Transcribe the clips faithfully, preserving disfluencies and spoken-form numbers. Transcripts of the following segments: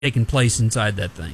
taking place inside that thing.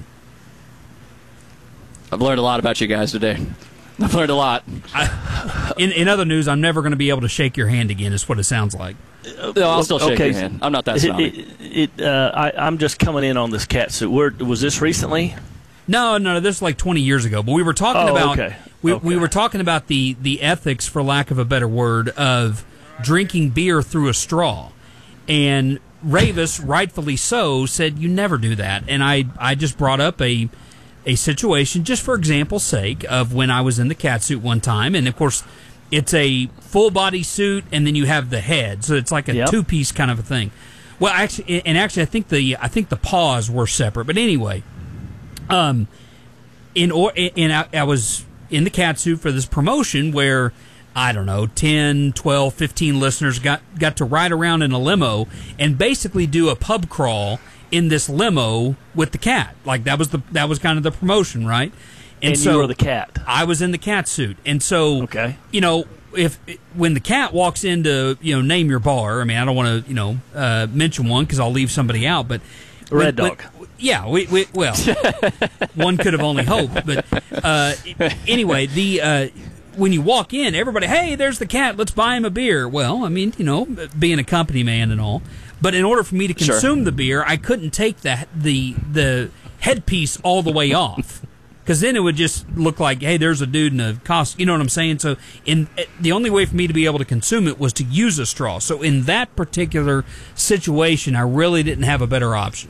I've learned a lot about you guys today. I've learned a lot. I, in, in other news, I'm never going to be able to shake your hand again, is what it sounds like. No, I'll still shake okay. your hand. I'm not that snobby. It, it, uh, I, I'm just coming in on this cat suit. Where, was this recently? No, no, this is like twenty years ago. But we were talking oh, about okay. we okay. we were talking about the, the ethics, for lack of a better word, of drinking beer through a straw. And Ravis, rightfully so, said you never do that. And I, I just brought up a a situation, just for example's sake, of when I was in the cat suit one time. And, of course, it's a full-body suit, and then you have the head. So it's like a yep. two-piece kind of a thing. Well, actually, and actually, I think the I think the paws were separate. But anyway, um, in or in I, I was in the cat suit for this promotion where, I don't know, ten, twelve, fifteen listeners got, got to ride around in a limo and basically do a pub crawl in this limo with the cat. Like, that was the that was kind of the promotion, right? And, and so you were the cat. I was in the cat suit. And so, okay. you know, if when the cat walks into, you know, name your bar, I mean, I don't want to, you know, uh, mention one because I'll leave somebody out, but Red when, Dog. When, yeah, we, we, well, one could have only hoped. But uh, anyway, the uh, when you walk in, everybody, hey, there's the cat, let's buy him a beer. Well, I mean, you know, being a company man and all. But in order for me to consume sure. the beer, I couldn't take the the, the headpiece all the way off. Because then it would just look like, hey, there's a dude in a costume. You know what I'm saying? So in the only way for me to be able to consume it was to use a straw. So in that particular situation, I really didn't have a better option.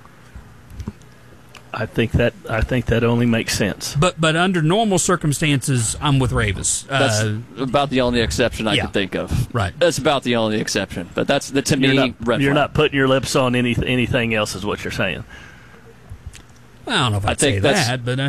I think that I think that only makes sense. But but under normal circumstances, I'm with Ravis. That's uh, about the only exception I yeah. can think of. Right. That's about the only exception. But that's the to You're me. not, red you're flag. not putting your lips on any, anything else, is what you're saying. I don't know if I'd I think say that's- that, but uh,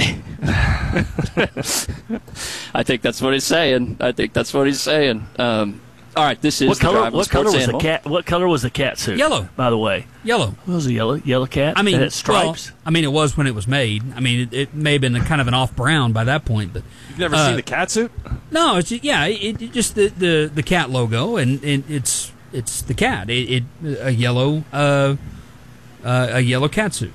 I think that's what he's saying. I think that's what he's saying. Um, all right, this is What the color? Drive What Sports color was Animal. the cat? What color was the cat suit? Yellow. By the way, yellow. it was a yellow yellow cat. I mean, it had stripes. well, I mean, it was when it was made. I mean, it, it may have been a kind of an off brown by that point, but You've never uh, seen the cat suit? no, it's just, yeah, it, it just the, the, the cat logo, and, and it's it's the cat. It, it a yellow uh, uh, a yellow cat suit.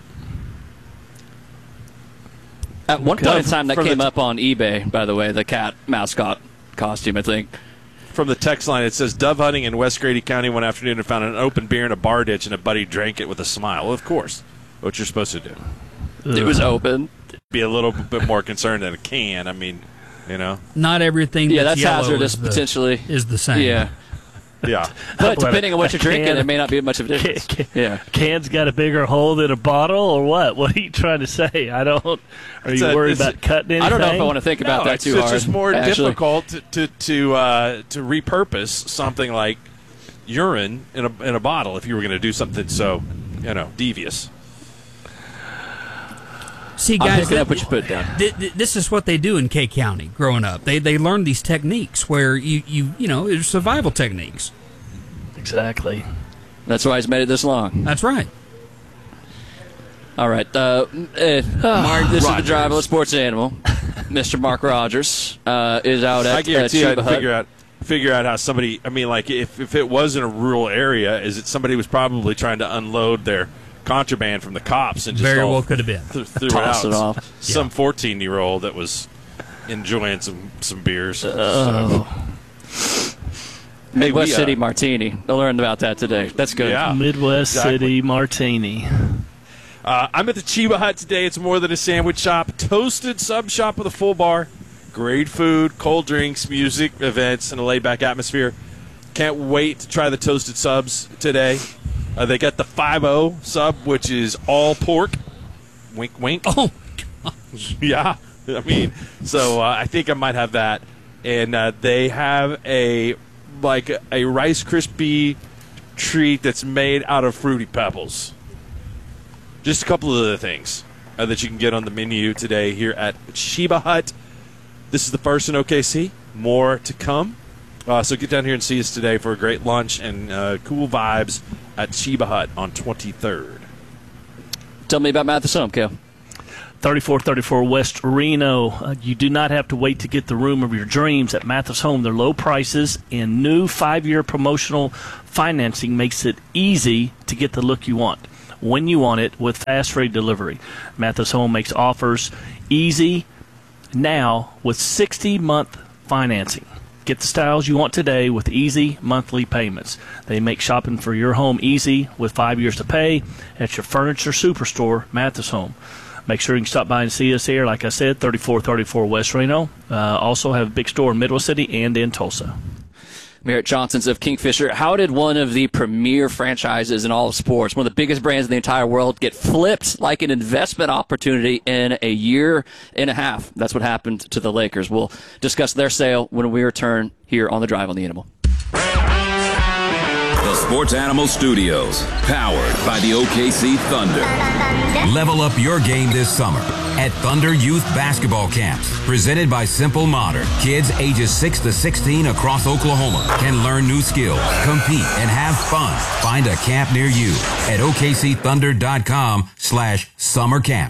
At one Okay. point in time, that From the came t- up on eBay. By the way, the cat mascot costume. I think. From the text line, it says, Dove hunting in West Grady County one afternoon and found an open beer in a bar ditch, and a buddy drank it with a smile. Well, of course, what you're supposed to do. It was open. Be a little bit more concerned than a can. I mean, you know. Not everything. Yeah, that's, that's yellow hazardous is the, potentially. is the same. Yeah, Yeah. but What, depending on what a you're drinking, can- there may not be much of a difference. Can- Yeah. Can's got a bigger hole than a bottle, or what? What are you trying to say? I don't. Are It's you a- worried it's about a- cutting anything? I don't know if I want to think about no, that it's, too it's hard. just more actually. difficult to to to, uh, to repurpose something like urine in a in a bottle if you were going to do something so, you know, devious. See, I'm guys, picking that- up what you put down. th- th- this is what they do in K County growing up. They they learn these techniques where you you you know, it's survival techniques. Exactly. That's why he's made it this long. That's right. All right. Uh, uh, Mark, this is the Rogers. driverless sports animal. Mister Mark Rogers uh, is out at I guarantee uh, I'd Chiba Hut. figure out figure out how somebody. I mean, like if if it was in a rural area, is it somebody was probably trying to unload their contraband from the cops and just Very all well could have been. th- threw Toss it it out. off. Some fourteen year old that was enjoying some some beers. Oh. Hey, Midwest we, uh, City Martini. I learned about that today. That's good. Yeah. Midwest exactly. City Martini. Uh, I'm at the Chiba Hut today. It's more than a sandwich shop. Toasted sub shop with a full bar. Great food, cold drinks, music, events, and a laid-back atmosphere. Can't wait to try the toasted subs today. Uh, they got the five oh sub, which is all pork. Wink, wink. Oh, Yeah. I mean, so uh, I think I might have that. And uh, they have a, like, a Rice Krispie treat that's made out of Fruity Pebbles. Just a couple of other things uh, that you can get on the menu today here at Chiba Hut. This is the first in O K C. More to come. Uh, so get down here and see us today for a great lunch and uh, cool vibes at Chiba Hut on twenty-third. Tell me about Mathis Home, Kale. thirty-four thirty-four West Reno. Uh, you do not have to wait to get the room of your dreams at Mathis Home. Their low prices and new five-year promotional financing makes it easy to get the look you want. when you want it with fast free delivery. Mathis Home makes offers easy now with sixty month financing. Get the styles you want today with easy monthly payments. They make shopping for your home easy with five years to pay at your furniture superstore, Mathis Home. Make sure you can stop by and see us here, like I said, thirty-four thirty-four West Reno. Uh, also have a big store in Midwest City and in Tulsa. Merritt Johnson's of Kingfisher. How did one of the premier franchises in all of sports, one of the biggest brands in the entire world, get flipped like an investment opportunity in a year and a half? That's what happened to the Lakers. We'll discuss their sale when we return here on The Drive on the Animal. The Sports Animal Studios, powered by the O K C Thunder. Level up your game this summer at Thunder Youth Basketball Camps, presented by Simple Modern. Kids ages six to sixteen across Oklahoma can learn new skills, compete, and have fun. Find a camp near you at O K C thunder dot com slash summer camps.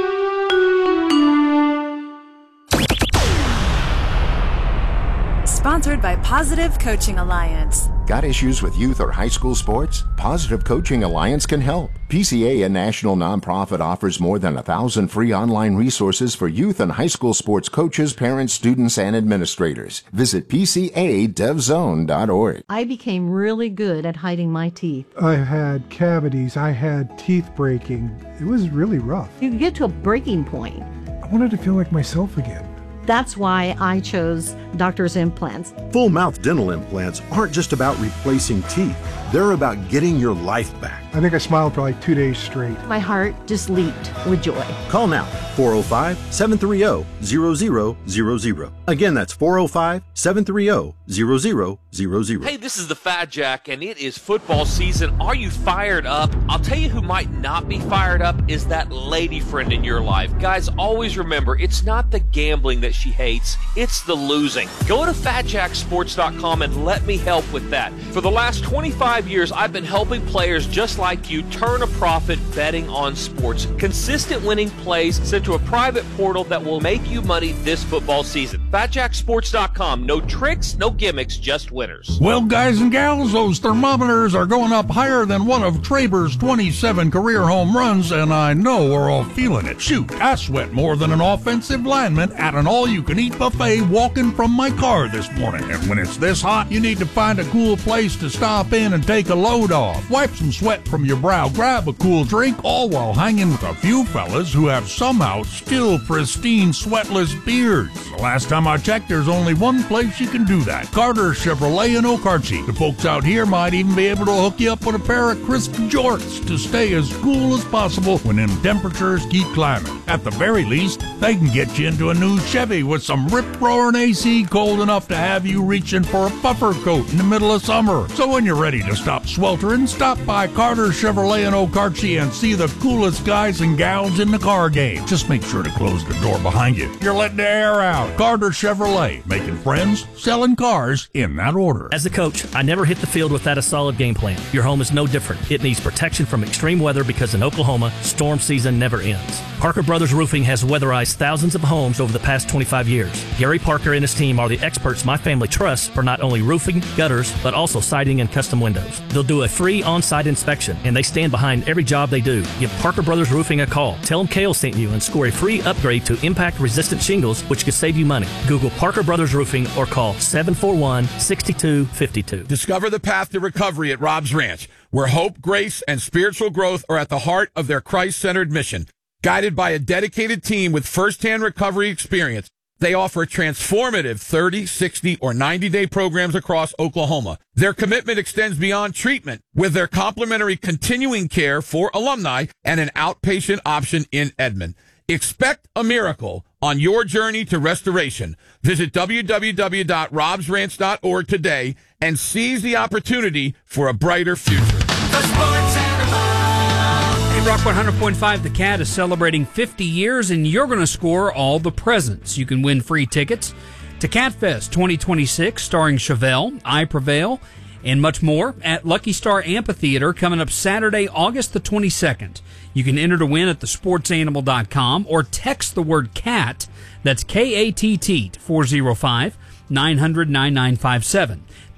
Sponsored by Positive Coaching Alliance. Got issues with youth or high school sports? Positive Coaching Alliance can help. P C A, a national nonprofit, offers more than a thousand free online resources for youth and high school sports coaches, parents, students, and administrators. Visit P C A dev zone dot org. I became really good at hiding my teeth. I had cavities. I had teeth breaking. It was really rough. You get to a breaking point. I wanted to feel like myself again. That's why I chose Doctor's Implants. Full mouth dental implants aren't just about replacing teeth. They're about getting your life back. I think I smiled for like two days straight. My heart just leaped with joy. Call now, four oh five, seven three zero, zero zero zero zero. Again, that's four oh five, seven three zero, zero zero zero zero. Hey, this is the Fat Jack, and it is football season. Are you fired up? I'll tell you who might not be fired up is that lady friend in your life. Guys, always remember, it's not the gambling that she hates, it's the losing. Go to fat jack sports dot com and let me help with that. For the last twenty-five years, I've been helping players just like you turn a profit betting on sports. Consistent winning plays sent to a private portal that will make you money this football season. fat jack sports dot com. No tricks, no gimmicks, just winners. Well, guys and gals, those thermometers are going up higher than one of Traber's twenty-seven career home runs, and I know we're all feeling it. Shoot, I sweat more than an offensive lineman at an all-you-can-eat buffet walking from my car this morning. And when it's this hot, you need to find a cool place to stop in and take a load off. Wipe some sweat from your brow, grab a cool drink, all while hanging with a few fellas who have somehow still pristine, sweatless beards. The last time I checked, there's only one place you can do that. Carter Chevrolet in Okarche. The folks out here might even be able to hook you up with a pair of crisp jorts to stay as cool as possible when them temperatures keep climbing. At the very least, they can get you into a new Chevy with some rip-roaring A C cold enough to have you reaching for a puffer coat in the middle of summer. So when you're ready to stop sweltering, stop by Carter Chevrolet in Okarche and see the coolest guys and gals in the car game. Just make sure to close the door behind you. You're letting the air out. Carter Chevrolet, making friends, selling cars in that order. As a coach, I never hit the field without a solid game plan. Your home is no different. It needs protection from extreme weather because in Oklahoma, storm season never ends. Parker Brothers Roofing has weatherized thousands of homes over the past twenty-five years. Gary Parker and his team are the experts my family trusts for not only roofing, gutters, but also siding and custom windows. They'll do a free on-site inspection, and they stand behind every job they do. Give Parker Brothers Roofing a call. Tell them Kale sent you and score a free upgrade to impact-resistant shingles, which could save you money. Google Parker Brothers Roofing or call seven four one, six two five two. Discover the path to recovery at Rob's Ranch, where hope, grace, and spiritual growth are at the heart of their Christ-centered mission. Guided by a dedicated team with first-hand recovery experience, they offer transformative thirty, sixty, or ninety-day programs across Oklahoma. Their commitment extends beyond treatment with their complimentary continuing care for alumni and an outpatient option in Edmond. Expect a miracle on your journey to restoration. Visit w w w dot robs ranch dot org today and seize the opportunity for a brighter future. The Sports Animal. Hey, Rock one hundred point five, The Cat is celebrating fifty years, and you're going to score all the presents. You can win free tickets to CatFest twenty twenty-six, starring Chevelle, I Prevail, and much more at Lucky Star Amphitheater coming up Saturday, August the twenty-second. You can enter to win at the sports animal dot com or text the word CAT, that's K A T T, to four oh five, nine hundred, nine nine five seven.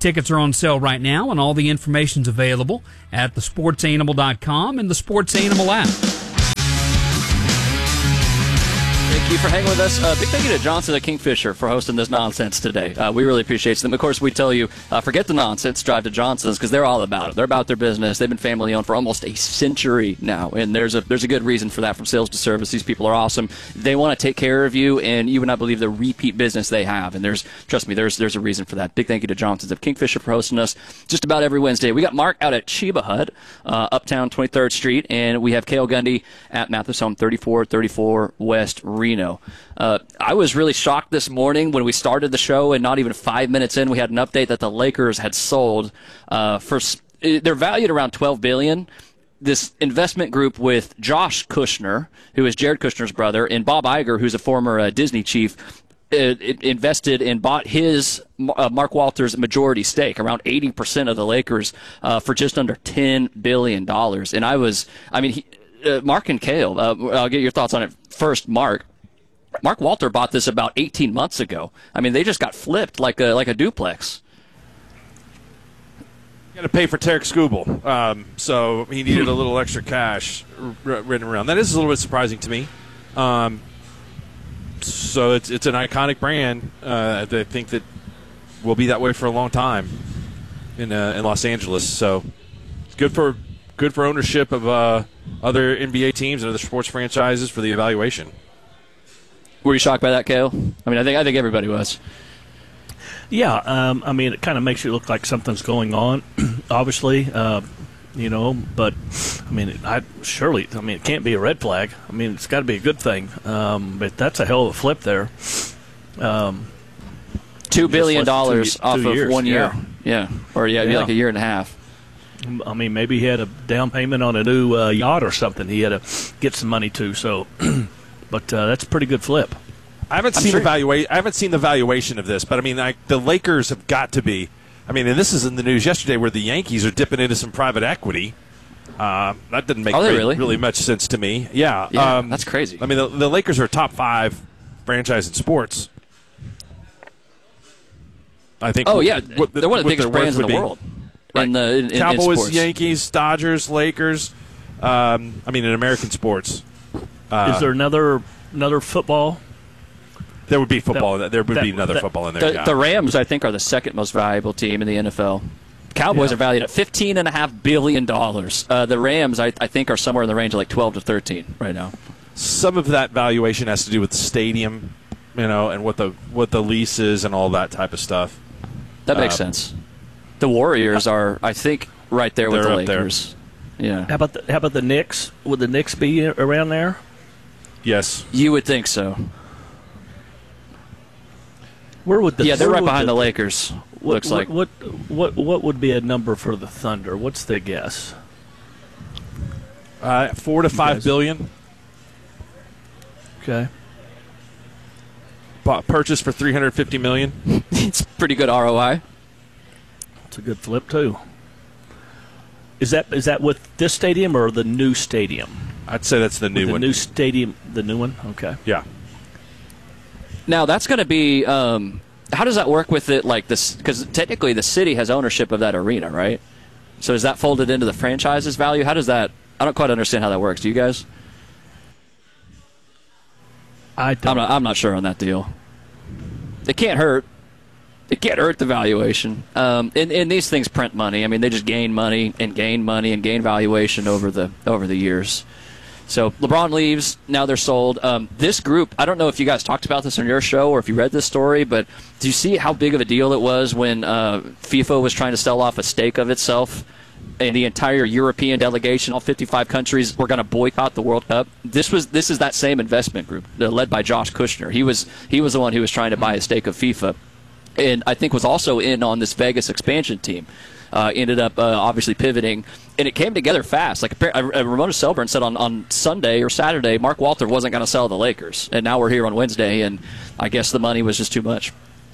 Tickets are on sale right now, and all the information's available at the sports animal dot com and the Sports Animal app. Thank you for hanging with us. Uh, big thank you to Johnson at Kingfisher for hosting this nonsense today. Uh, we really appreciate them. Of course, we tell you, uh, forget the nonsense, drive to Johnson's, because they're all about it. They're about their business. They've been family-owned for almost a century now, and there's a there's a good reason for that, from sales to service. These people are awesome. They want to take care of you, and you would not believe the repeat business they have. And there's, trust me, there's there's a reason for that. Big thank you to Johnson's of Kingfisher for hosting us just about every Wednesday. We got Mark out at Chiba Hut, uh, uptown twenty-third Street, and we have Cale Gundy at Mathis Home, thirty-four thirty-four West Reno. Uh, I was really shocked this morning when we started the show, and not even five minutes in, we had an update that the Lakers had sold uh, for. They're valued around twelve billion dollars. This investment group with Josh Kushner, who is Jared Kushner's brother, and Bob Iger, who's a former uh, Disney chief, uh, invested and bought his uh, Mark Walters' majority stake, around eighty percent of the Lakers, uh, for just under ten billion dollars. And I was, I mean, he, uh, Mark and Cale, uh, I'll get your thoughts on it first, Mark. Mark Walter bought this about eighteen months ago. I mean, they just got flipped like a like a duplex. Got to pay for Tarek Skubal, um, so he needed a little extra cash r- written around. That is a little bit surprising to me. Um, so it's it's an iconic brand. Uh, I think that will be that way for a long time in uh, in Los Angeles. So it's good for good for ownership of uh, other N B A teams and other sports franchises for the evaluation. Were you shocked by that, Cale? I mean, I think I think everybody was. Yeah, um, I mean, it kind of makes it look like something's going on, obviously, uh, you know. But I mean, I surely, I mean, it can't be a red flag. I mean, it's got to be a good thing. Um, but that's a hell of a flip there. Um, Two billion dollars two, off two of years, one year. Yeah, yeah. or yeah, yeah, like a year and a half. I mean, maybe he had a down payment on a new uh, yacht or something. He had to get some money to. So. But uh, that's a pretty good flip. I haven't I'm seen sure. the valuation. I haven't seen the valuation of this, but I mean, like, the Lakers have got to be. I mean, and this is in the news yesterday, where the Yankees are dipping into some private equity. Uh, that didn't make Are they great, really? really much sense to me. Yeah, Yeah, um, that's crazy. I mean, the, the Lakers are a top five franchise in sports. I think. Oh yeah, what the, they're one of the what biggest their worth brands in would the be. world. Right. In the in, in, Cowboys, in sports. Yankees, Dodgers, Lakers. Um, I mean, in American sports. Uh, Is there another another football? There would be football. That- there would that- be another that- football in there. The, yeah. the Rams, I think, are the second most valuable team in the N F L. Cowboys Yeah. are valued at fifteen and a half billion dollars. Uh, the Rams, I, I think, are somewhere in the range of like twelve to thirteen right now. Some of that valuation has to do with the stadium, you know, and what the what the lease is and all that type of stuff. That makes Um, sense. The Warriors are, I think, right there with They're the up there. Lakers. Yeah, How about the how about the Knicks? Would the Knicks be around there? Yes. you would think so. Where would the Yeah, they're where right would behind the Lakers. What, Looks like. what, what what what would be a number for the Thunder? What's the guess? Uh, four to five guys- billion. Okay. Bought, purchased for three hundred fifty million. It's pretty good R O I. It's a good flip too. Is that is that with this stadium or the new stadium? I'd say that's the new With the one. new stadium, the new one. Okay. Yeah. Now that's going to be. Um, how does that work with it? Like this, because technically the city has ownership of that arena, right? So is that folded into the franchise's value? How does that? I don't quite understand how that works. Do you guys? I don't. I'm not, I'm not sure on that deal. It can't hurt. It can't hurt the valuation. Um, and, and these things print money. I mean, they just gain money and gain money and gain valuation over the over the years. So LeBron leaves. Now they're sold. Um, this group, I don't know if you guys talked about this on your show or if you read this story, but do you see how big of a deal it was when uh, FIFA was trying to sell off a stake of itself? And the entire European delegation, all fifty-five countries, were going to boycott the World Cup. This was this is that same investment group, uh, led by Josh Kushner. He was he was the one who was trying to buy a stake of FIFA, and I think was also in on this Vegas expansion team. Uh, ended up uh, obviously pivoting, and it came together fast. Like uh, Ramona Selburn said on, on Sunday or Saturday, Mark Walter wasn't going to sell the Lakers, and now we're here on Wednesday, and I guess the money was just too much.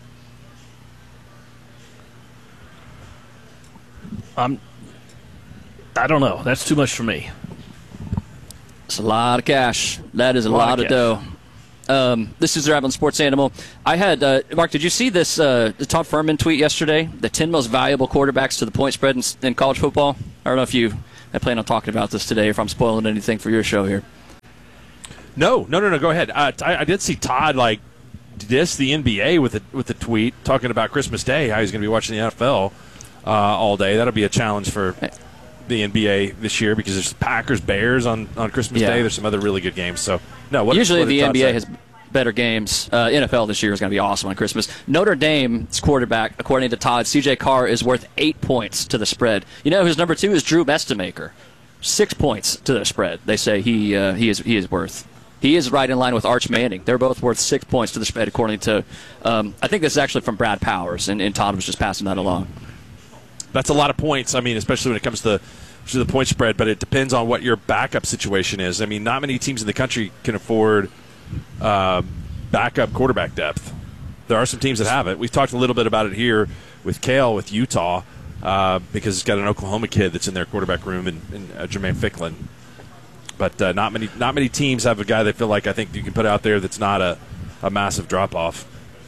I'm. I don't know. That's too much for me. It's a lot of cash. That is a, A lot, lot of of dough. Um, this is the Rattling Sports Animal. I had uh, Mark. Did you see this? Uh, the Todd Furman tweet yesterday. The ten most valuable quarterbacks to the point spread in, in college football. I don't know if you. I plan on talking about this today. If I'm spoiling anything for your show here. No, no, no, no. Go ahead. Uh, I, I did see Todd like diss the N B A with a with a tweet talking about Christmas Day, how he's going to be watching the N F L uh, all day. That'll be a challenge for the N B A this year because there's Packers Bears on, on Christmas Yeah. Day. There's some other really good games. So no, what, usually what did the Todd N B A say? has better games. Uh, N F L this year is going to be awesome on Christmas. Notre Dame's quarterback, according to Todd, C J Carr is worth eight points to the spread. You know who's number two is Drew Mestemaker, six points to the spread. They say he uh, he is he is worth. He is right in line with Arch Manning. They're both worth six points to the spread, according to. Um, I think this is actually from Brad Powers, and, and Todd was just passing that along. That's a lot of points. I mean, especially when it comes to, to the point spread, but it depends on what your backup situation is. I mean, not many teams in the country can afford uh, backup quarterback depth. There are some teams that have it. We've talked a little bit about it here with Kale, with Utah, uh, because it's got an Oklahoma kid that's in their quarterback room, and, and uh, Jermaine Ficklin. But uh, not many not many teams have a guy they feel like I think you can put out there that's not a, a massive drop-off.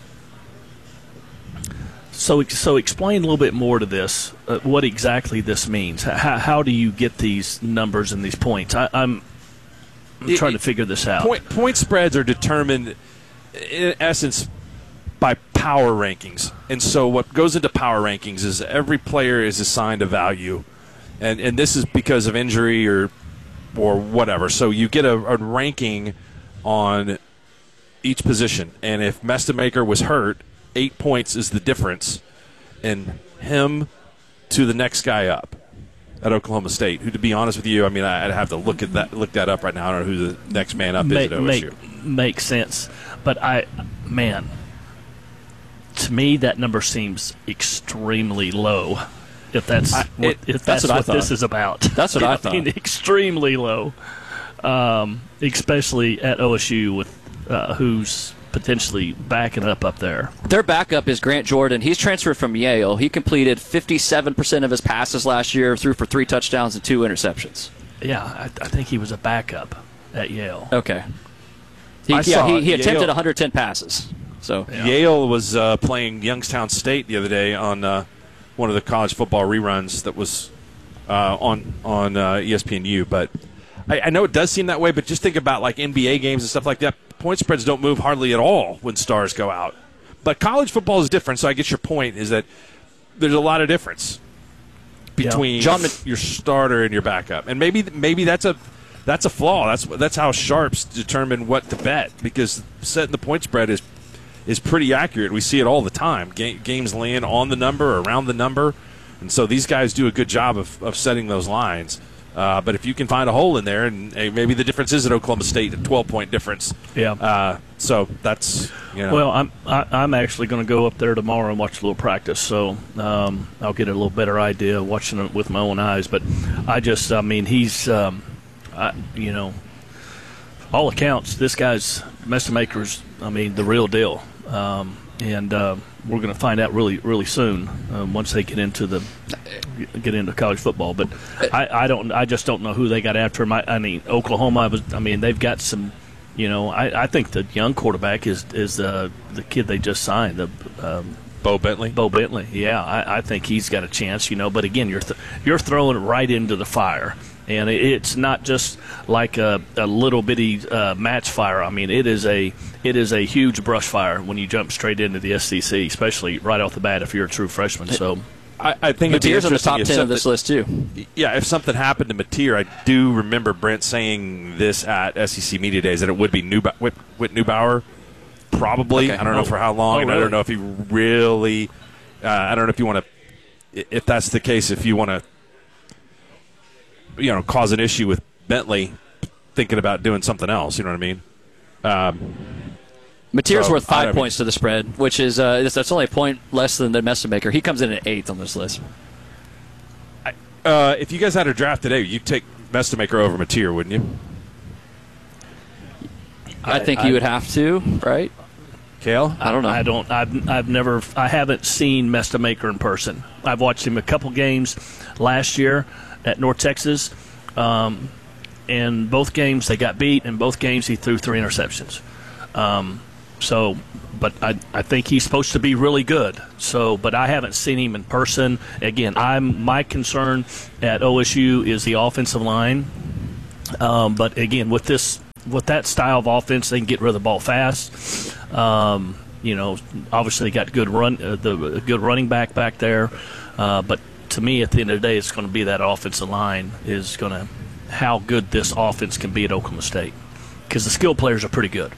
So, so explain a little bit more to this. Uh, what exactly this means? How, how do you get these numbers and these points? I, I'm, I'm It- trying to figure this out. Point, point spreads are determined, in essence, by power rankings. And so what goes into power rankings is every player is assigned a value. And and this is because of injury or or whatever. So you get a, a ranking on each position. And if Mestemaker was hurt, eight points is the difference in him to the next guy up at Oklahoma State. Who, to be honest with you, I mean, I- I'd have to look at that, look that up right now. I don't know who the next man up make, is at O S U. make, makes sense. But I, man, to me that number seems extremely low. If that's I- what, it- if that's that's, what I what, thought. this is about. That's what I thought. mean, extremely low, um, especially at O S U with uh, who's potentially backing up up there. Their backup is Grant Jordan. He's transferred from Yale. He completed fifty-seven percent of his passes last year, threw for three touchdowns and two interceptions. Yeah, I, I think he was a backup at Yale. Okay. He, I yeah, saw he, he attempted Yale- one hundred ten passes. So Yale was uh, playing Youngstown State the other day on uh, one of the college football reruns that was uh, on on uh, E S P N U. But I, I know it does seem that way. But just think about like N B A games and stuff like that. Point spreads don't move hardly at all when stars go out. But college football is different. So I guess your point is that there's a lot of difference between John, your starter and your backup, and maybe maybe that's a that's a flaw. That's that's how sharps determine what to bet, because setting the point spread is is pretty accurate. We see it all the time. Ga- games land on the number or around the number, and so these guys do a good job of, of setting those lines. Uh, but if you can find a hole in there, and hey, maybe the difference is at Oklahoma State, a twelve-point difference. Yeah. Uh, so that's you know. Well, I'm I, I'm actually going to go up there tomorrow and watch a little practice, so um, I'll get a little better idea watching it with my own eyes. But I just, I mean, he's, um, I, you know, all accounts, this guy's Mestemaker's, I mean, the real deal, um, and uh, we're going to find out really, really soon uh, once they get into the get into college football. But I, I don't, I just don't know who they got after him. I, I mean, Oklahoma was, I mean, they've got some. You know, I, I think the young quarterback is is uh, the kid they just signed, the um, Bo Bentley. Bo Bentley, yeah, I, I think he's got a chance. You know, but again, you're th- you're throwing it right into the fire, and it, it's not just like a, a little bitty uh, match fire. I mean, it is a it is a huge brush fire when you jump straight into the S E C, especially right off the bat if you're a true freshman. So. I, I think it'd be Mateer's in the interesting top if ten of something- this list too. Yeah, if something happened to Mateer, I do remember Brent saying this at S E C Media Days that it would be Neubauer, Whit, Whit Neubauer, probably. Okay. I don't know Oh. for how long, Oh, and I really? don't know if he really. Uh, I don't know if you want to. If that's the case, if you want to, you know, cause an issue with Bentley, thinking about doing something else. You know what I mean? Um, Mateer's So, worth I five don't- points to the spread, which is uh, that's only a point less than the Mestemaker. He comes in at eighth on this list. uh, if you guys had a draft today, you'd take Mestemaker over Mateer, wouldn't you? I, think I- you would have to, right? Kale? I don't know. I don't. I've, I've never. I haven't seen Mestemaker in person. I've watched him a couple games last year at North Texas. Um, in both games, they got beat. In both games, he threw three interceptions. Um, so, but I, I think he's supposed to be really good. So, but I haven't seen him in person. Again, I'm my concern at O S U is the offensive line. Um, but again, with this, with that style of offense, they can get rid of the ball fast. Um, you know, obviously they got good run, uh, the good running back back there. Uh, but to me, at the end of the day, it's going to be that offensive line is going to how good this offense can be at Oklahoma State, because the skill players are pretty good.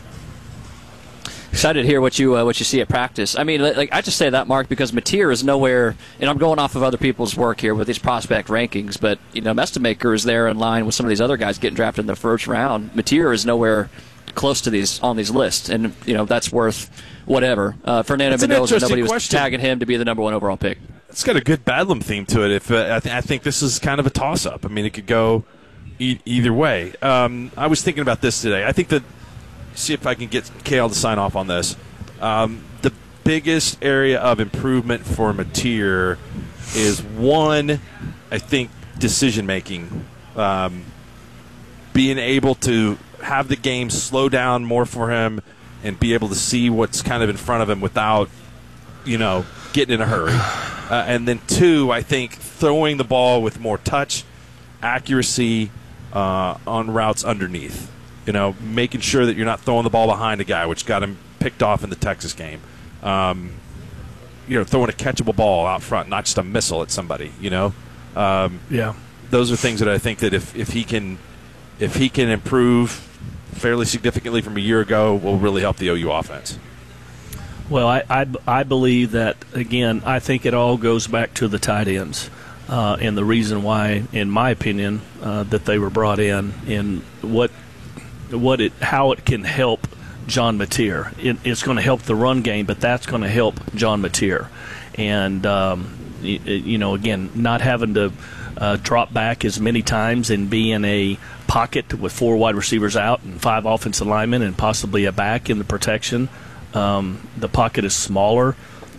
Excited to hear what you uh, what you see at practice. I mean, like I just say that, Mark, because Mateer is nowhere, and I'm going off of other people's work here with these prospect rankings, but you know, Mestamaker is there in line with some of these other guys getting drafted in the first round. Mateer is nowhere close to these on these lists, and you know that's worth whatever. Uh, Fernando Mendoza, nobody was question. tagging him to be the number one overall pick. It's got a good Bedlam theme to it. If uh, I, th- I think this is kind of a toss-up. I mean, it could go e- either way. Um, I was thinking about this today. I think that see if I can get Kale to sign off on this. Um, the biggest area of improvement for Mateer is one, I think, decision making. Um, being able to have the game slow down more for him and be able to see what's kind of in front of him without, you know, getting in a hurry. Uh, and then two, I think throwing the ball with more touch, accuracy uh, on routes underneath. You know, making sure that you're not throwing the ball behind a guy, which got him picked off in the Texas game. Um, you know, throwing a catchable ball out front, not just a missile at somebody. You know, um, yeah. Those are things that I think that if, if he can if he can improve fairly significantly from a year ago, will really help the O U offense. Well, I, I, I believe that, again, I think it all goes back to the tight ends. Uh, and the reason why, in my opinion, uh, that they were brought in and what what it how it can help John Mateer. It, it's going to help the run game, but that's going to help John Mateer. And, um, you, you know, again, not having to uh, drop back as many times and be in a pocket with four wide receivers out and five offensive linemen and possibly a back in the protection. Um, the pocket is smaller.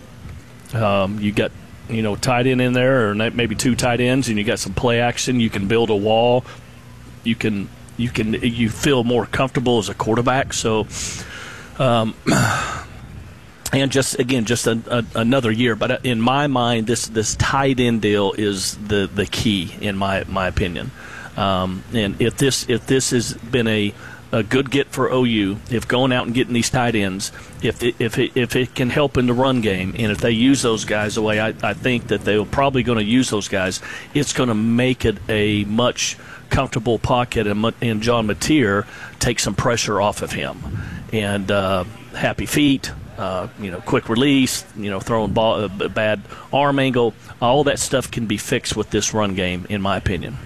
Um, you got, you know, tight end in there, or maybe two tight ends, and you got some play action. You can build a wall. You can, you can, you feel more comfortable as a quarterback. So, um, and just again, just a, a, another year. But in my mind, this this tight end deal is the the key in my my opinion. Um, and if this if this has been a a good get for O U, if going out and getting these tight ends, if it, if it, if it can help in the run game, and if they use those guys the way I, I think that they're probably going to use those guys, it's going to make it a much comfortable pocket, and, and John Mateer take some pressure off of him. And uh, happy feet, uh, you know, quick release, you know, throwing ball, uh, bad arm angle, all that stuff can be fixed with this run game, in my opinion.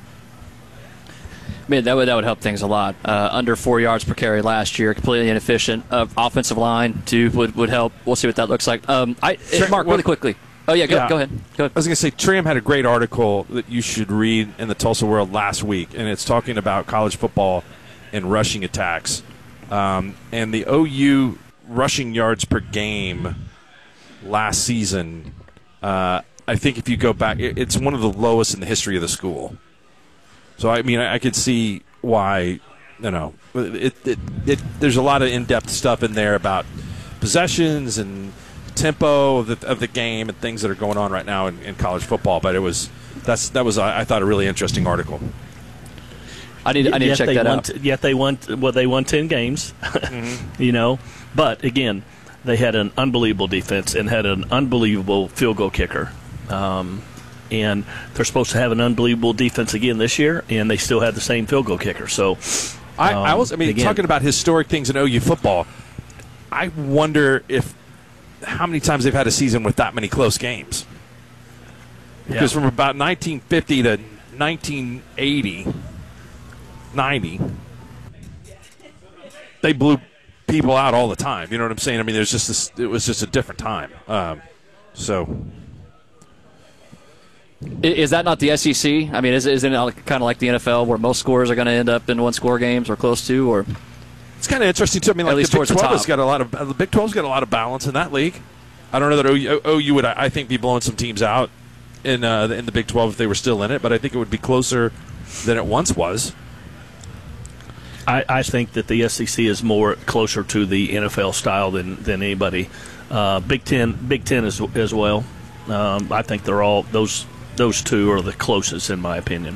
I mean, that would that would help things a lot. Uh, under four yards per carry last year, completely inefficient. Uh, offensive line too would, would help. We'll see what that looks like. Um, I Tra- Mark, really quickly. Oh yeah, go, yeah. go ahead. Go ahead. I was going to say Tram had a great article that you should read in the Tulsa World last week, and it's talking about college football and rushing attacks, um, and the O U rushing yards per game last season. Uh, I think if you go back, it, it's one of the lowest in the history of the school. So, I mean, I, I could see why, you know, it, it, it, there's a lot of in-depth stuff in there about possessions and tempo of the, of the game and things that are going on right now in, in college football. But it was that's that was I thought a really interesting article. I need I need yet to check they that won, out. Yet they won well they won ten games, mm-hmm. you know. But again, they had an unbelievable defense and had an unbelievable field goal kicker. Um, And they're supposed to have an unbelievable defense again this year, and they still have the same field goal kicker. So, um, I, I was, I mean, again, talking about historic things in O U football, I wonder if how many times they've had a season with that many close games. Because yeah. from about nineteen fifty to nineteen eighty, ninety, they blew people out all the time. You know what I'm saying? I mean, there's just this, it was just a different time. Um, so. Is that not the S E C? I mean, is, isn't it kind of like the N F L where most scores are going to end up in one-score games or close to? Or it's kind of interesting too. I mean, like least the Big towards the twelve has top. got a lot of the Big twelve's got a lot of balance in that league. I don't know that O U, O U would, I think, be blowing some teams out in uh, in the Big twelve if they were still in it, but I think it would be closer than it once was. I, I think that the S E C is more closer to the N F L style than than anybody. Uh, Big Ten, Big Ten as as well. Um, I think they're all those those two are the closest in my opinion.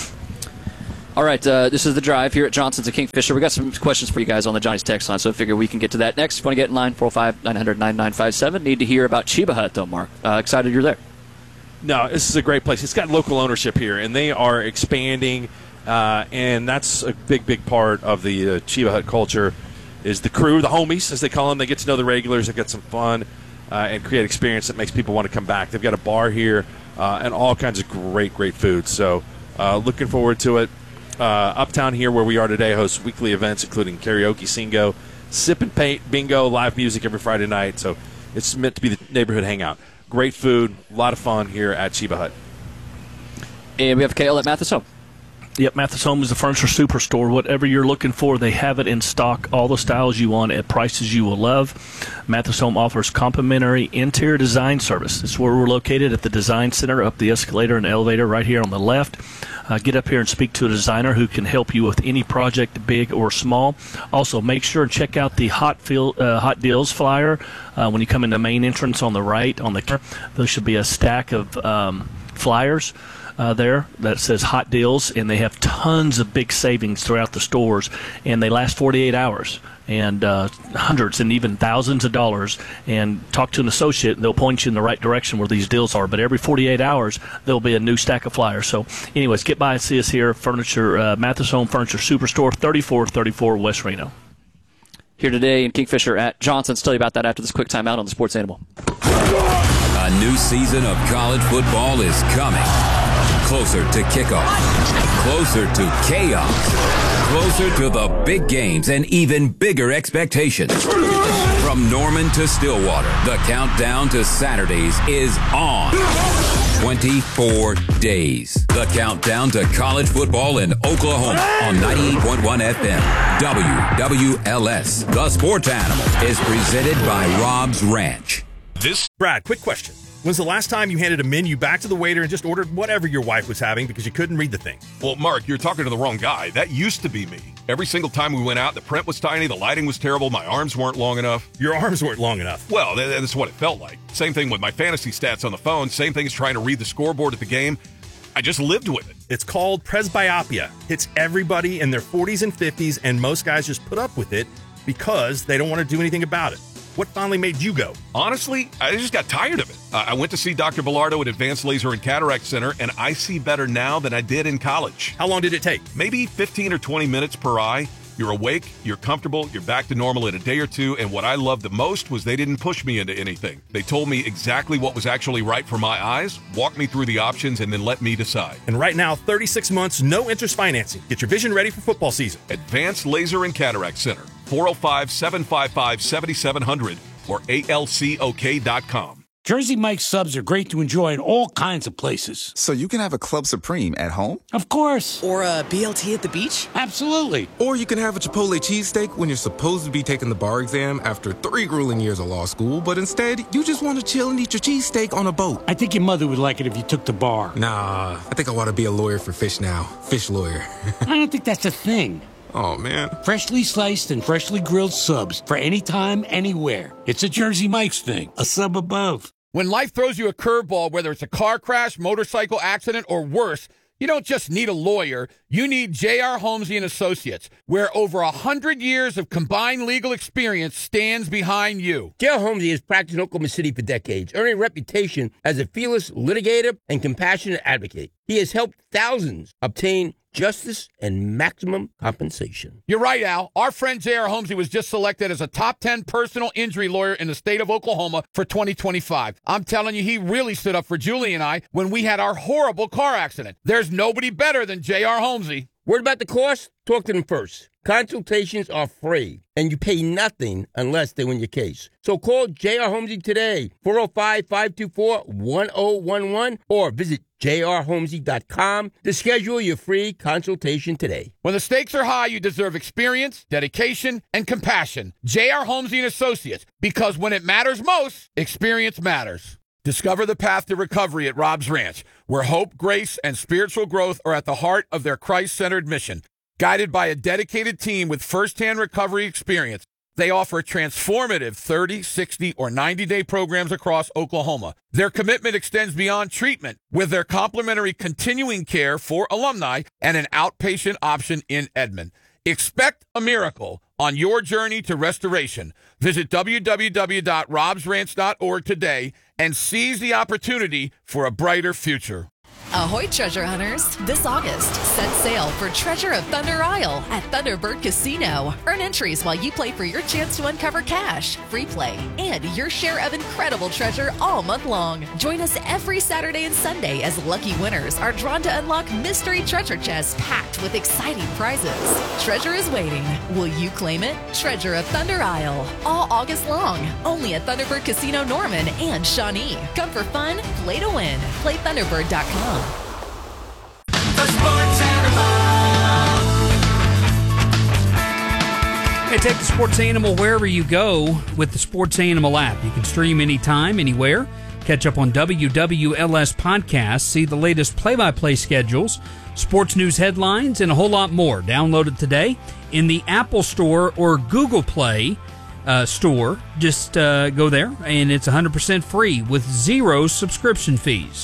All right, uh, this is The Drive here at Johnson's and Kingfisher. We got some questions for you guys on the Johnny's text line, so I figure we can get to that next. If you want to get in line, four oh five, nine hundred, ninety-nine fifty-seven. Need to hear about Cheba Hut, though, Mark. Uh, excited you're there. No, this is a great place. It's got local ownership here, and they are expanding, uh, and that's a big, big part of the uh, Cheba Hut culture is the crew, the homies, as they call them. They get to know the regulars. They get some fun uh, and create experience that makes people want to come back. They've got a bar here uh, and all kinds of great, great food. So uh, looking forward to it. Uh, Uptown here, where we are today, hosts weekly events including karaoke, singo, sip and paint, bingo, live music every Friday night. So it's meant to be the neighborhood hangout. Great food, a lot of fun here at Cheba Hut. And we have Kale at Mathis Home. Yep, Mathis Home is the furniture superstore. Whatever you're looking for, they have it in stock. All the styles you want at prices you will love. Mathis Home offers complimentary interior design service. It's where we're located at the Design Center, up the escalator and elevator right here on the left. Uh, get up here and speak to a designer who can help you with any project, big or small. Also, make sure and check out the Hot, Feel, uh, Hot Deals flyer uh, when you come in the main entrance on the right. On the there should be a stack of um, flyers Uh, there that says Hot Deals, and they have tons of big savings throughout the stores, and they last forty-eight hours, and uh, hundreds and even thousands of dollars. And talk to an associate, and they'll point you in the right direction where these deals are. But every forty-eight hours, there'll be a new stack of flyers. So anyways, get by and see us here, Furniture uh, Mathis Home Furniture Superstore, thirty-four thirty-four West Reno. Here today in Kingfisher at Johnson's. Tell you about that after this quick timeout on the Sports Animal. A new season of college football is coming. Closer to kickoff, closer to chaos, closer to the big games and even bigger expectations. From Norman to Stillwater, the countdown to Saturdays is on. twenty-four days. The countdown to college football in Oklahoma on ninety-eight point one F M. W W L S. The Sports Animal is presented by Rob's Ranch. This Brad, quick question. When's the last time you handed a menu back to the waiter and just ordered whatever your wife was having because you couldn't read the thing? Well, Mark, you're talking to the wrong guy. That used to be me. Every single time we went out, the print was tiny, the lighting was terrible, my arms weren't long enough. Your arms weren't long enough? Well, that's what it felt like. Same thing with my fantasy stats on the phone. Same thing as trying to read the scoreboard at the game. I just lived with it. It's called presbyopia. Hits everybody in their forties and fifties, and most guys just put up with it because they don't want to do anything about it. What finally made you go? Honestly, I just got tired of it. Uh, I went to see Doctor Bilardo at Advanced Laser and Cataract Center, and I see better now than I did in college. How long did it take? Maybe fifteen or twenty minutes per eye. You're awake, you're comfortable, you're back to normal in a day or two, and what I loved the most was they didn't push me into anything. They told me exactly what was actually right for my eyes, walked me through the options, and then let me decide. And right now, thirty-six months, no interest financing. Get your vision ready for football season. Advanced Laser and Cataract Center, four oh five, seven five five, seven seven zero zero or A L C O K dot com. Jersey Mike's subs are great to enjoy in all kinds of places. So you can have a Club Supreme at home? Of course. Or a B L T at the beach? Absolutely. Or you can have a Chipotle cheesesteak when you're supposed to be taking the bar exam after three grueling years of law school, but instead, you just want to chill and eat your cheesesteak on a boat. I think your mother would like it if you took the bar. Nah, I think I want to be a lawyer for fish now. Fish lawyer. I don't think that's a thing. Oh, man. Freshly sliced and freshly grilled subs for any time, anywhere. It's a Jersey Mike's thing. A sub above. When life throws you a curveball, whether it's a car crash, motorcycle accident, or worse, you don't just need a lawyer. You need J R. Holmesy and Associates, where over one hundred years of combined legal experience stands behind you. J R. Holmesy has practiced in Oklahoma City for decades, earning a reputation as a fearless litigator and compassionate advocate. He has helped thousands obtain justice and maximum compensation. You're right, Al. Our friend J R. Holmesy was just selected as a top ten personal injury lawyer in the state of Oklahoma for twenty twenty-five. I'm telling you, he really stood up for Julie and I when we had our horrible car accident. There's nobody better than J R. Holmesy. Word about the cost? Talk to them first. Consultations are free, and you pay nothing unless they win your case. So call J R. Holmesy today, four oh five, five two four, one oh one one, or visit j r holmesy dot com to schedule your free consultation today. When the stakes are high, you deserve experience, dedication, and compassion. J R. Holmesy and Associates, because when it matters most, experience matters. Discover the path to recovery at Rob's Ranch, where hope, grace, and spiritual growth are at the heart of their Christ-centered mission. Guided by a dedicated team with firsthand recovery experience, they offer transformative thirty, sixty, or ninety-day programs across Oklahoma. Their commitment extends beyond treatment with their complimentary continuing care for alumni and an outpatient option in Edmond. Expect a miracle on your journey to restoration. Visit w w w dot robs ranch dot org today and seize the opportunity for a brighter future. Ahoy, treasure hunters! This August, set sail for Treasure of Thunder Isle at Thunderbird Casino. Earn entries while you play for your chance to uncover cash, free play, and your share of incredible treasure all month long. Join us every Saturday and Sunday as lucky winners are drawn to unlock mystery treasure chests packed with exciting prizes. Treasure is waiting. Will you claim it? Treasure of Thunder Isle. All August long. Only at Thunderbird Casino Norman and Shawnee. Come for fun, play to win. Play thunderbird dot com. Hey, take the Sports Animal wherever you go with the Sports Animal app. You can stream anytime, anywhere. Catch up on W W L S podcasts, see the latest play-by-play schedules, sports news headlines, and a whole lot more. Download it today in the Apple Store or Google Play uh, Store. Just uh, go there, and it's one hundred percent free with zero subscription fees.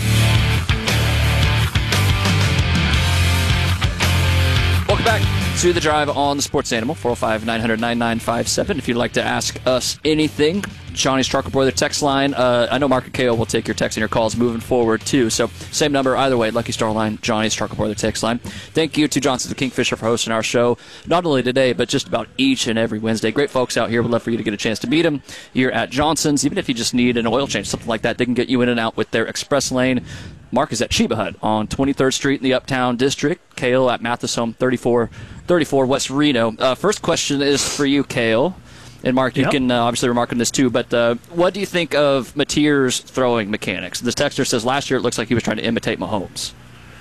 Welcome back to The Drive on the Sports Animal, four oh five, nine hundred, ninety-nine fifty-seven. If you'd like to ask us anything, Johnny's Trucker Boiler text line. Uh, I know Mark and K O will take your texts and your calls moving forward, too. So, same number either way, Lucky Star line, Johnny's Trucker Boiler text line. Thank you to Johnson's of Kingfisher for hosting our show, not only today, but just about each and every Wednesday. Great folks out here. We'd love for you to get a chance to meet them here at Johnson's. Even if you just need an oil change, something like that, they can get you in and out with their express lane. Mark is at Chiba Hut on twenty-third Street in the Uptown District. Kale at Mathis Home, thirty-four thirty-four West Reno. Uh, first question is for you, Kale. And Mark, you yep. can uh, obviously remark on this too, but uh, what do you think of Mateer's throwing mechanics? This texter says last year it looks like he was trying to imitate Mahomes.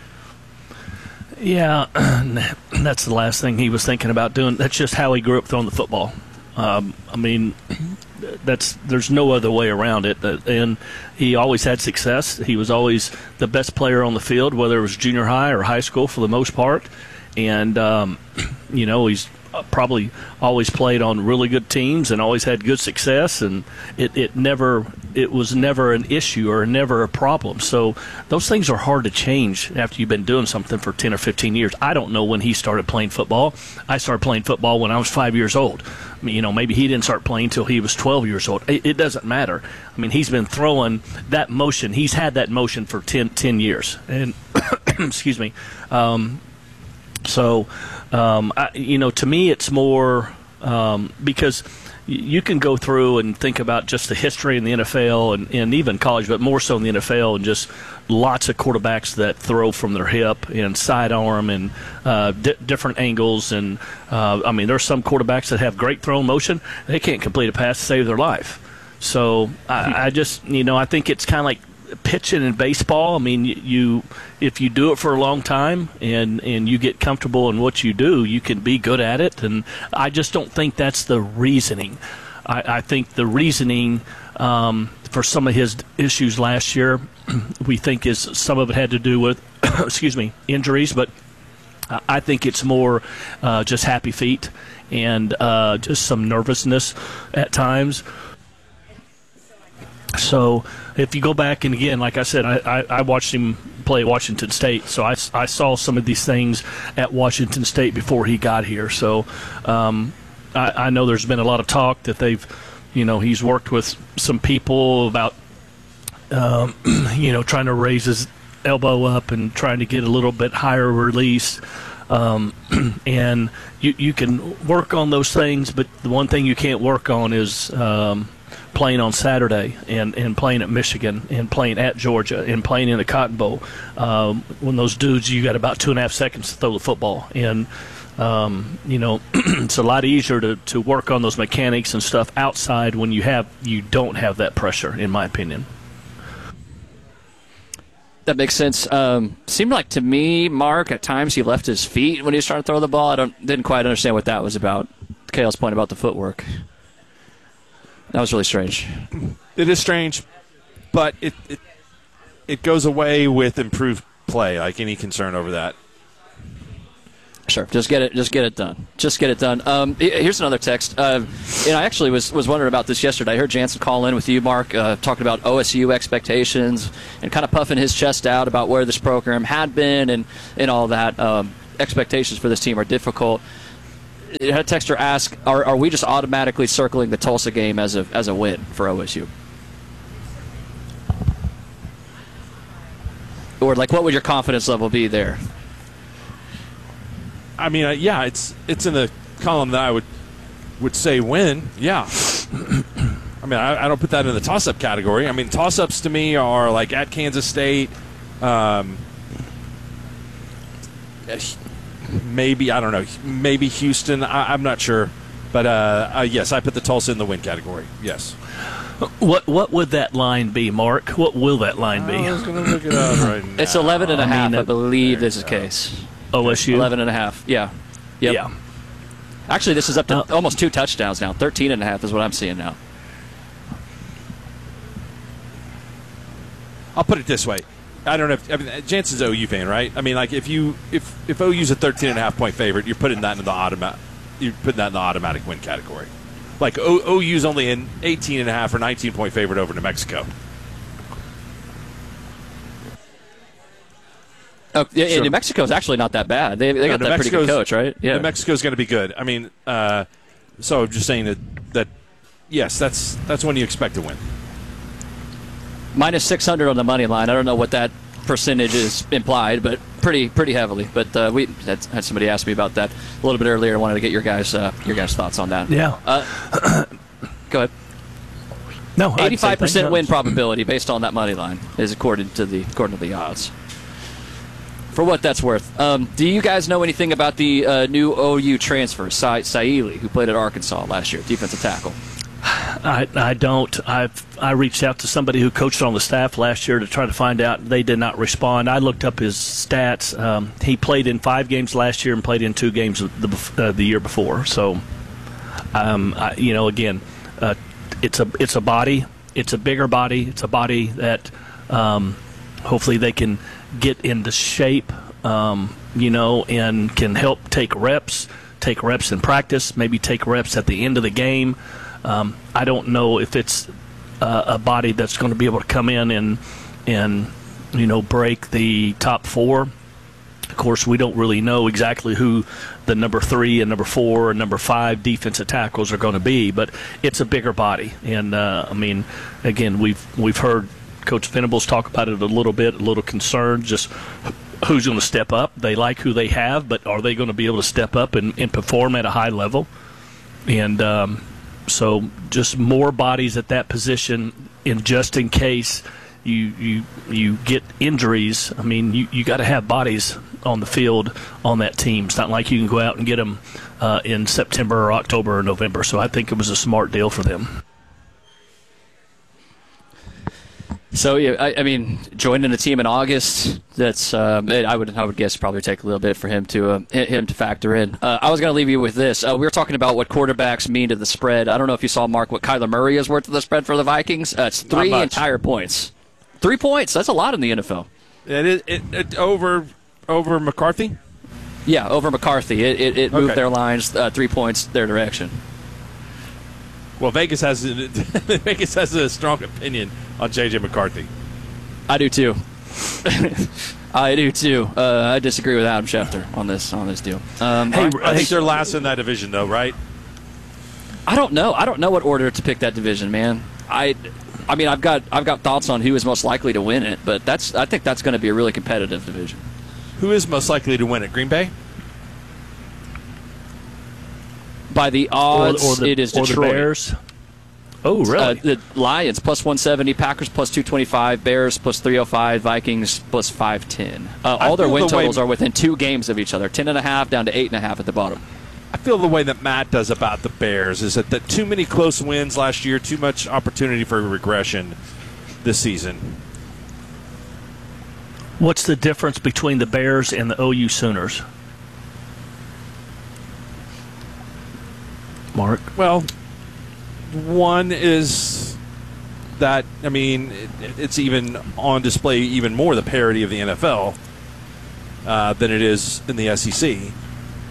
Yeah, that's the last thing he was thinking about doing. That's just how he grew up throwing the football. Um, I mean, that's there's no other way around it. And he always had success. He was always the best player on the field, whether it was junior high or high school for the most part. And, um, you know, he's probably always played on really good teams and always had good success. And it, it never it was never an issue or never a problem. So those things are hard to change after you've been doing something for ten or fifteen years. I don't know when he started playing football. I started playing football when I was five years old. I mean, you know, maybe he didn't start playing until he was twelve years old. It, it doesn't matter. I mean, he's been throwing that motion. He's had that motion for ten, ten years. And, excuse me, um, so, um, I, you know, to me it's more um, because you can go through and think about just the history in the N F L and, and even college, but more so in the N F L, and just lots of quarterbacks that throw from their hip and sidearm and uh, di- different angles. And, uh, I mean, there's some quarterbacks that have great throw motion. They can't complete a pass to save their life. So I, I just, you know, I think it's kind of like pitching in baseball. I mean, you if you do it for a long time and, and you get comfortable in what you do, you can be good at it. And I just don't think that's the reasoning. I, I think the reasoning um, for some of his issues last year, we think is some of it had to do with, excuse me, injuries, but I think it's more uh, just happy feet and uh, just some nervousness at times. So if you go back, and again, like I said, I, I, I watched him play at Washington State, so I, I saw some of these things at Washington State before he got here. So um, I, I know there's been a lot of talk that they've, you know, he's worked with some people about, um, you know, trying to raise his elbow up and trying to get a little bit higher release. Um, and you, you can work on those things, but the one thing you can't work on is um, – playing on Saturday and, and playing at Michigan and playing at Georgia and playing in the Cotton Bowl. Um, when those dudes, you got about two and a half seconds to throw the football. And, um, you know, it's a lot easier to, to work on those mechanics and stuff outside when you have you don't have that pressure, in my opinion. That makes sense. Um, seemed like to me, Mark, at times he left his feet when he was trying to throw the ball. I don't, didn't quite understand what that was about. Kale's point about the footwork. That was really strange. It is strange, but it, it it goes away with improved play, like any concern over that. Sure, just get it, just get it done. Just get it done. Um, here's another text. Uh, and I actually was, was wondering about this yesterday. I heard Jansen call in with you, Mark, uh, talking about O S U expectations and kind of puffing his chest out about where this program had been and, and all that. Um, expectations for this team are difficult. I had a texter ask, are, are we just automatically circling the Tulsa game as a as a win for O S U? Or, like, what would your confidence level be there? I mean, uh, yeah, it's it's in the column that I would would say win. Yeah. I mean, I, I don't put that in the toss-up category. I mean, toss-ups to me are like at Kansas State, um, maybe, I don't know, maybe Houston. I, I'm not sure. But, uh, uh, yes, I put the Tulsa in the win category. Yes. What what would that line be, Mark? What will that line be? I was going to look it up right now. It's eleven and a half, I, mean, I believe this is the go. case. O S U? eleven and a half, yeah. Yep. Yeah. Actually, this is up to uh, almost two touchdowns now. thirteen and a half is what I'm seeing now. I'll put it this way. I don't know if I mean, Jansen's an O U fan, right? I mean, like if you if if O U's a thirteen and a half point favorite, you're putting that in the automatic you're putting that in the automatic win category. Like o, OU's only an eighteen and a half or nineteen point favorite over New Mexico. Oh, yeah, Sure. New Mexico's actually not that bad. They, they No, got New that pretty good Mexico's- coach, right? Yeah. New Mexico's going to be good. I mean, uh, so I'm just saying that that yes, that's that's when you expect to win. Minus six hundred on the money line. I don't know what that percentage is implied, but pretty pretty heavily. But uh, we had, had somebody ask me about that a little bit earlier. I wanted to get your guys uh, your guys' thoughts on that. Yeah. Uh, go ahead. No, I'd say eighty-five percent thank win you. probability based on that money line is according to the according to the odds. For what that's worth, um, do you guys know anything about the uh, new O U transfer, Sa- Saili, who played at Arkansas last year, defensive tackle? I, I don't. I I reached out to somebody who coached on the staff last year to try to find out. They did not respond. I looked up his stats. Um, he played in five games last year and played in two games the uh, the year before. So, um, I, you know, again, uh, it's a it's a body. It's a bigger body. It's a body that um, hopefully they can get into shape. Um, you know, and can help take reps, take reps in practice, maybe take reps at the end of the game. Um, I don't know if it's uh, a body that's going to be able to come in and and you know break the top four. Of course, we don't really know exactly who the number three and number four and number five defensive tackles are going to be, but it's a bigger body. And uh, I mean, again, we've we've heard Coach Venables talk about it a little bit, a little concerned, just who's going to step up. They like who they have, but are they going to be able to step up and, and perform at a high level? And um, so just more bodies at that position, in just in case you you you get injuries. I mean, you, you got to have bodies on the field on that team. It's not like you can go out and get them uh, in September or October or November. So I think it was a smart deal for them. So yeah, I, I mean, joining the team in August, that's um, it, I would I would guess probably take a little bit for him to uh, him to factor in. Uh, I was going to leave you with this. Uh, we were talking about what quarterbacks mean to the spread. I don't know if you saw, Mark, what Kyler Murray is worth to the spread for the Vikings. Uh, it's three entire points. Three points. That's a lot in the N F L. It is it, it, over over McCarthy. Yeah, over McCarthy. It it, it moved Okay. their lines uh, three points their direction. Well, Vegas has Vegas has a strong opinion on J J McCarthy. I do too. I do too. Uh, I disagree with Adam Schefter on this on this deal. Um, I, I think they're last in that division, though, right? I don't know. I don't know what order to pick that division, man. I, I mean, I've got I've got thoughts on who is most likely to win it, but that's I think that's going to be a really competitive division. Who is most likely to win it? Green Bay? By the odds, or, or the, it is or Detroit. the Bears. Oh, really? Uh, the Lions plus one seventy, Packers plus two twenty-five, Bears plus three oh five, Vikings plus five ten. Uh, all their feel win the way- totals are within two games of each other, ten and a half down to eight and a half at the bottom. I feel the way that Matt does about the Bears is that, that too many close wins last year, too much opportunity for regression this season. What's the difference between the Bears and the O U Sooners? Mark? Well, one is that, I mean, it, it's even on display even more the parity of the N F L uh, than it is in the S E C.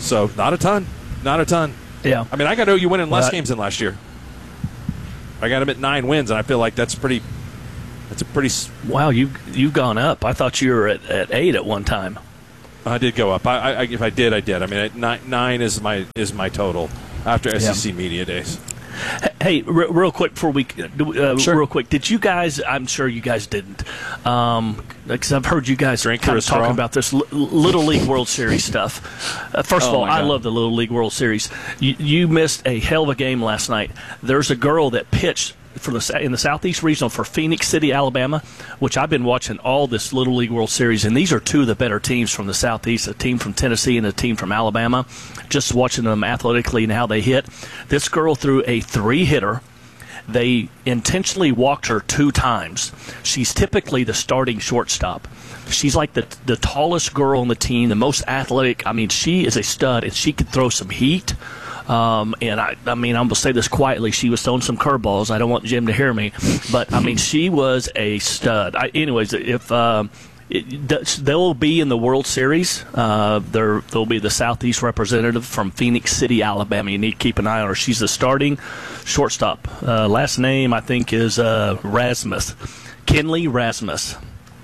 So not a ton. Not a ton. Yeah. I mean, I got O U winning less Well, games than last year. I got them at nine wins, and I feel like that's pretty. That's a pretty. s- Wow, you've you've gone up. I thought you were at, at eight at one time. I did go up. I, I, if I did, I did. I mean, at nine, nine is my is my total after S E C Yeah. media days. Hey, re- real quick before we, uh, real quick, did you guys? I'm sure you guys didn't, um, because I've heard you guys Drink kind through of a straw? talking about this L- Little League World Series stuff. Uh, first of Oh, all, my I God. love the Little League World Series. You, you missed a hell of a game last night. There's a girl that pitched for the in the Southeast Regional for Phoenix City, Alabama, which I've been watching all this Little League World Series, and these are two of the better teams from the Southeast, a team from Tennessee and a team from Alabama. Just watching them athletically and how they hit. This girl threw a three-hitter. They intentionally walked her two times. She's typically the starting shortstop. She's like the the tallest girl on the team, the most athletic. I mean, she is a stud, and she could throw some heat. Um, and I, I mean, I'm gonna say this quietly. She was throwing some curveballs. I don't want Jim to hear me, but I mean, she was a stud. I, anyways, if uh, it, they'll be in the World Series, uh, there they'll be the Southeast representative from Phoenix City, Alabama. You need to keep an eye on her. She's the starting shortstop. Uh, last name I think is uh, Rasmus, Kenley Rasmus.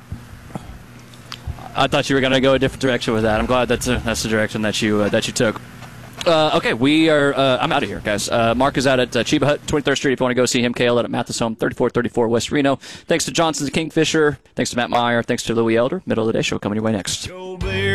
I thought you were going to go a different direction with that. I'm glad that's a, that's the direction that you uh, that you took. Uh, okay, we are. Uh, I'm out of here, guys. Uh, Mark is out at uh, Chiba Hut, twenty-third Street. If you want to go see him, Kale out at Mathis Home, thirty-four thirty-four West Reno. Thanks to Johnson's Kingfisher. Thanks to Matt Meyer. Thanks to Louis Elder. Middle of the day show coming your way next.